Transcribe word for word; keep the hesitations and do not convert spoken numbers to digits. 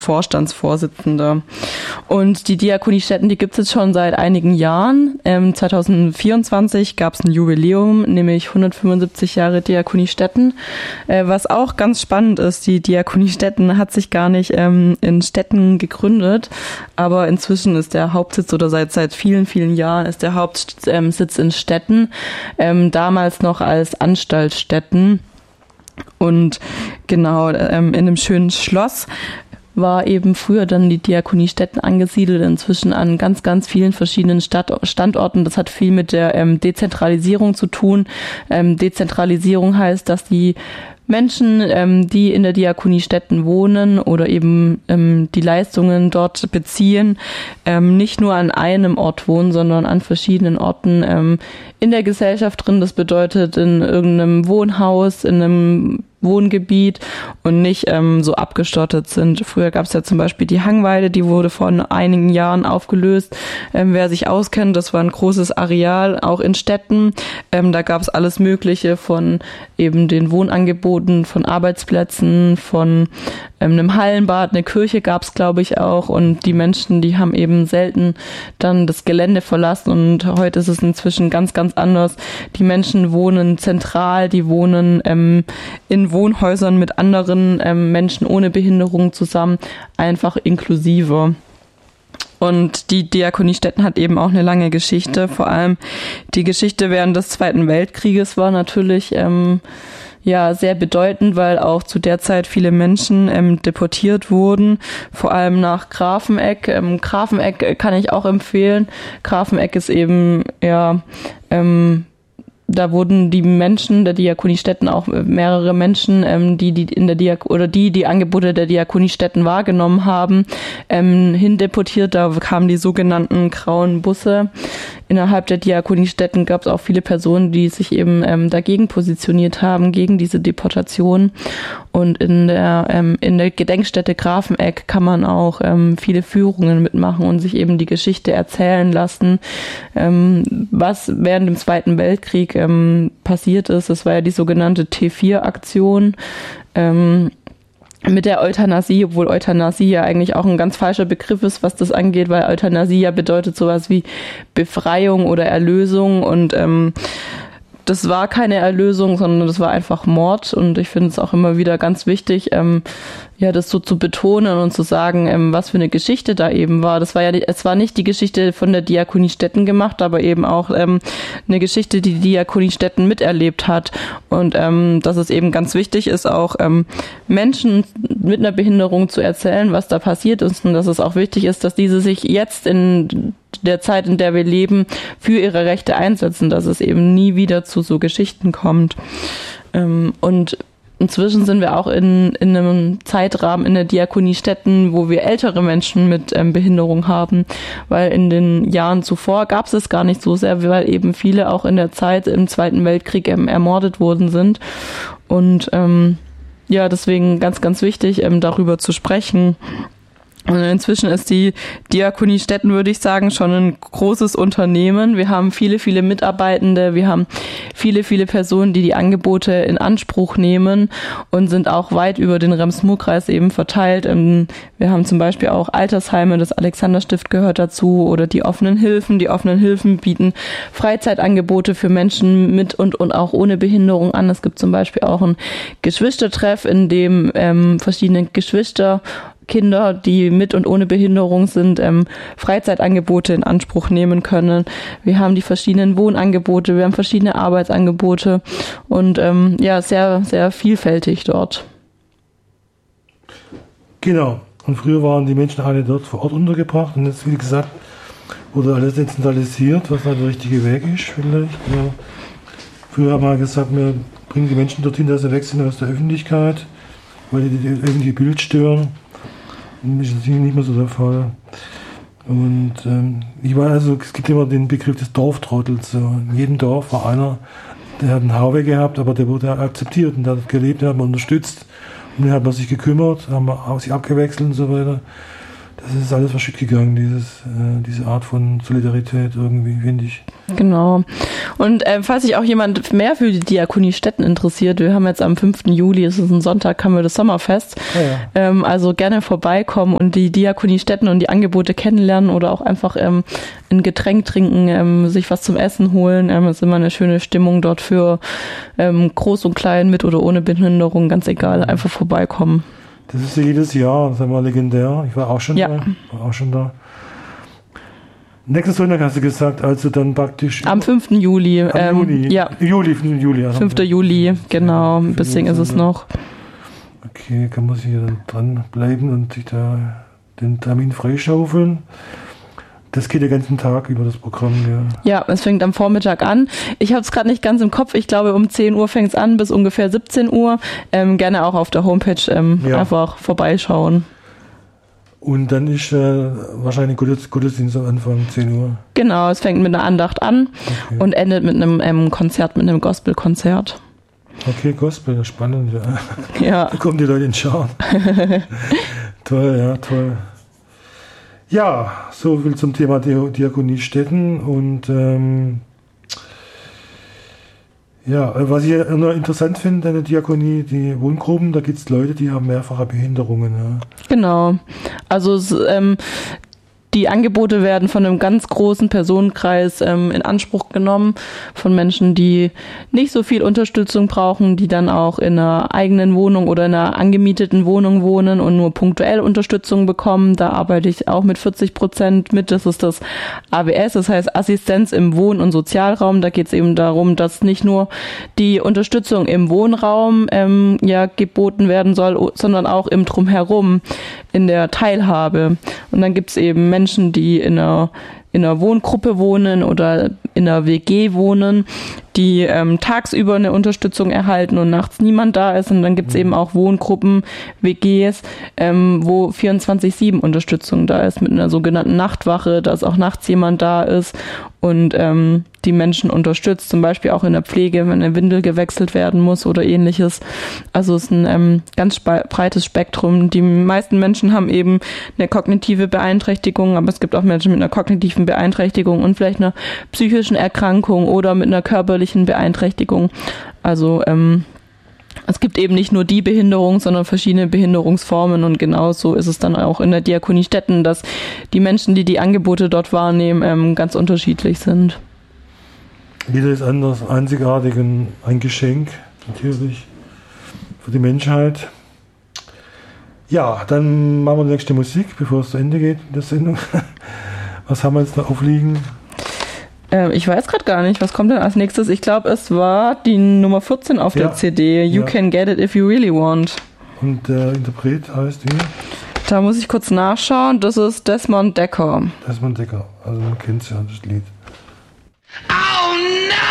Vorstandsvorsitzender. Und die Diakonie Stetten, die gibt es jetzt schon seit einigen Jahren. Ähm, zwanzig vierundzwanzig gab es ein Jubiläum, nämlich hundertfünfundsiebzig Jahre Diakonie Stetten. Äh, was auch ganz spannend ist, die Diakonie Stetten hat sich gar nicht ähm, in Stetten gegründet, aber inzwischen ist der Hauptsitz oder seit seit vielen, vielen Jahren ist der Hauptsitz ähm, in Stetten, ähm, damals noch als Anstalt Stetten. Und genau, ähm, in einem schönen Schloss war eben früher dann die Diakonie Stetten angesiedelt, inzwischen an ganz, ganz vielen verschiedenen Stadt- Standorten. Das hat viel mit der ähm, Dezentralisierung zu tun. Ähm, Dezentralisierung heißt, dass die Menschen, ähm, die in der Diakonie Stetten wohnen oder eben ähm, die Leistungen dort beziehen, ähm, nicht nur an einem Ort wohnen, sondern an verschiedenen Orten ähm, in der Gesellschaft drin. Das bedeutet in irgendeinem Wohnhaus, in einem Wohngebiet und nicht ähm, so abgeschottet sind. Früher gab es ja zum Beispiel die Hangweide, die wurde vor einigen Jahren aufgelöst. Ähm, wer sich auskennt, das war ein großes Areal, auch in Städten. Ähm, da gab es alles Mögliche von eben den Wohnangeboten, von Arbeitsplätzen, von ähm, einem Hallenbad, eine Kirche gab es, glaube ich, auch. Und die Menschen, die haben eben selten dann das Gelände verlassen. Und heute ist es inzwischen ganz, ganz anders. Die Menschen wohnen zentral, die wohnen ähm, in Wohnhäusern mit anderen ähm, Menschen ohne Behinderung zusammen, einfach inklusive. Und die Diakonie Stetten hat eben auch eine lange Geschichte. Vor allem die Geschichte während des Zweiten Weltkrieges war natürlich ähm, ja sehr bedeutend, weil auch zu der Zeit viele Menschen ähm, deportiert wurden, vor allem nach Grafeneck. Ähm, Grafeneck kann ich auch empfehlen. Grafeneck ist eben ja ähm, da wurden die Menschen der Diakonie Stetten, auch mehrere Menschen, ähm, die die in der Diak oder die die Angebote der Diakonie Stetten wahrgenommen haben, ähm, hindeportiert. Da kamen die sogenannten grauen Busse. Innerhalb der Diakonie Stetten gab es auch viele Personen, die sich eben ähm, dagegen positioniert haben, gegen diese Deportation. Und in der ähm, in der Gedenkstätte Grafeneck kann man auch ähm, viele Führungen mitmachen und sich eben die Geschichte erzählen lassen, ähm, was während dem Zweiten Weltkrieg ähm, passiert ist. Das war ja die sogenannte T vier Aktion. Ähm, mit der Euthanasie, obwohl Euthanasie ja eigentlich auch ein ganz falscher Begriff ist, was das angeht, weil Euthanasie ja bedeutet sowas wie Befreiung oder Erlösung und ähm, das war keine Erlösung, sondern das war einfach Mord und ich finde es auch immer wieder ganz wichtig, ähm, ja, das so zu betonen und zu sagen, ähm, was für eine Geschichte da eben war. Das war ja, die, es war nicht die Geschichte von der Diakonie Stetten gemacht, aber eben auch ähm, eine Geschichte, die die Diakonie Stetten miterlebt hat und ähm, dass es eben ganz wichtig ist, auch ähm, Menschen mit einer Behinderung zu erzählen, was da passiert ist und dass es auch wichtig ist, dass diese sich jetzt in der Zeit, in der wir leben, für ihre Rechte einsetzen, dass es eben nie wieder zu so Geschichten kommt. Ähm, und inzwischen sind wir auch in, in einem Zeitrahmen in der Diakonie Stetten, wo wir ältere Menschen mit ähm, Behinderung haben, weil in den Jahren zuvor gab es es gar nicht so sehr, weil eben viele auch in der Zeit im Zweiten Weltkrieg ähm, ermordet worden sind. Und ähm, ja, deswegen ganz, ganz wichtig, ähm, darüber zu sprechen. Und inzwischen ist die Diakonie Stetten, würde ich sagen, schon ein großes Unternehmen. Wir haben viele, viele Mitarbeitende, wir haben viele, viele Personen, die die Angebote in Anspruch nehmen und sind auch weit über den Rems-Murr-Kreis eben verteilt. Wir haben zum Beispiel auch Altersheime, das Alexanderstift gehört dazu oder die offenen Hilfen. Die offenen Hilfen bieten Freizeitangebote für Menschen mit und, und auch ohne Behinderung an. Es gibt zum Beispiel auch ein Geschwistertreff, in dem ähm, verschiedene Geschwister Kinder, die mit und ohne Behinderung sind, ähm, Freizeitangebote in Anspruch nehmen können. Wir haben die verschiedenen Wohnangebote, wir haben verschiedene Arbeitsangebote und ähm, ja, sehr, sehr vielfältig dort. Genau. Und früher waren die Menschen alle dort vor Ort untergebracht und jetzt, wie gesagt, wurde alles dezentralisiert, was da der richtige Weg ist vielleicht. Ja. Früher haben wir gesagt, wir bringen die Menschen dorthin, dass sie weg sind aus der Öffentlichkeit, weil die das öffentliche Bild stören. Das ist natürlich nicht mehr so der Fall. Und ähm, ich war also, es gibt immer den Begriff des Dorftrottels. So. In jedem Dorf war einer, der hat einen Haue gehabt, aber der wurde akzeptiert und der hat gelebt, der hat man unterstützt und dann hat man sich gekümmert, haben wir sich abgewechselt und so weiter. das ist alles verschütt gegangen, dieses, äh, diese Art von Solidarität irgendwie, finde ich. Genau. Und äh, falls sich auch jemand mehr für die Diakonie Stetten interessiert, wir haben jetzt am fünften Juli, es ist ein Sonntag, haben wir das Sommerfest. Ah, ja. ähm, also gerne vorbeikommen und die Diakonie Stetten und die Angebote kennenlernen oder auch einfach ähm, ein Getränk trinken, ähm, sich was zum Essen holen. Ähm, es ist immer eine schöne Stimmung dort für ähm, groß und klein, mit oder ohne Behinderung, ganz egal, einfach vorbeikommen. Das ist ja jedes Jahr, das ist immer legendär. Ich war auch schon Ja. da. War auch schon da. Nächsten Sonntag hast du gesagt, also dann praktisch... Am fünften Juli. Am Ähm, Juni. Ja, Juli, fünften Juli. Ja. fünften Juli, genau. Ein bisschen ist es noch. Okay, kann man sich hier dann dranbleiben und sich da den Termin freischaufeln. Das geht den ganzen Tag über das Programm, ja. Ja, es fängt am Vormittag an. Ich habe es gerade nicht ganz im Kopf. Ich glaube, um zehn Uhr fängt es an bis ungefähr siebzehn Uhr. Ähm, gerne auch auf der Homepage ähm, Ja. einfach vorbeischauen. Und dann ist äh, wahrscheinlich Gottes, Gottesdienst am Anfang, zehn Uhr. Genau, es fängt mit einer Andacht an Okay. und endet mit einem ähm, Konzert, mit einem Gospelkonzert. Okay, Gospel, spannend, ja. Ja, Da kommen die Leute in Scharen. Toll, ja, toll. Ja, so viel zum Thema Di- Diakonie Stetten. Und ähm, ja, was ich noch interessant finde an der Diakonie, die Wohngruppen, da gibt es Leute, die haben mehrfache Behinderungen. Ja. genau. Also es, ähm, die Angebote werden von einem ganz großen Personenkreis ähm, in Anspruch genommen, von Menschen, die nicht so viel Unterstützung brauchen, die dann auch in einer eigenen Wohnung oder in einer angemieteten Wohnung wohnen und nur punktuell Unterstützung bekommen. Da arbeite ich auch mit vierzig Prozent mit. Das ist das A W S, das heißt Assistenz im Wohn- und Sozialraum. Da geht es eben darum, dass nicht nur die Unterstützung im Wohnraum ähm, ja geboten werden soll, sondern auch im Drumherum, in der Teilhabe. Und dann gibt es eben Menschen, die in einer, in einer Wohngruppe wohnen oder in einer W G wohnen, die ähm, tagsüber eine Unterstützung erhalten und nachts niemand da ist. Und dann gibt es eben auch Wohngruppen, W Gs, ähm, wo vierundzwanzig sieben Unterstützung da ist mit einer sogenannten Nachtwache, dass auch nachts jemand da ist und ähm, die Menschen unterstützt, zum Beispiel auch in der Pflege, wenn eine Windel gewechselt werden muss oder ähnliches. Also es ist ein ähm, ganz spe- breites Spektrum. Die meisten Menschen haben eben eine kognitive Beeinträchtigung, aber es gibt auch Menschen mit einer kognitiven Beeinträchtigung und vielleicht einer psychischen Erkrankung oder mit einer körperlichen Beeinträchtigung. Also ähm, es gibt eben nicht nur die Behinderung, sondern verschiedene Behinderungsformen und genauso ist es dann auch in der Diakonie Stetten, dass die Menschen, die die Angebote dort wahrnehmen, ähm, ganz unterschiedlich sind. Jeder ist anders, einzigartig und ein Geschenk, natürlich, für die Menschheit. Ja, dann machen wir die nächste Musik, bevor es zu Ende geht in der Sendung. Was haben wir jetzt da aufliegen? Ähm, ich weiß gerade gar nicht, was kommt denn als nächstes? Ich glaube, es war die Nummer vierzehn auf Ja. der C D. You Ja. can get it if you really want. Und der Interpret heißt wie? Da muss ich kurz nachschauen. Das ist Desmond Decker. Desmond Decker. Also man kennt es ja, das Lied. Oh no!